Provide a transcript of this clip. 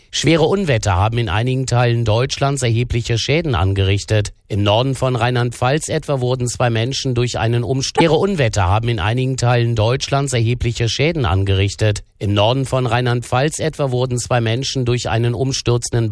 Schwere Unwetter haben in einigen Teilen Deutschlands erhebliche Schäden angerichtet. Im Norden von Rheinland-Pfalz etwa wurden 2 Menschen durch einen Schwere Unwetter haben in einigen Teilen Deutschlands erhebliche Schäden angerichtet. Im Norden von Rheinland-Pfalz etwa wurden 2 Menschen durch einen umstürzenden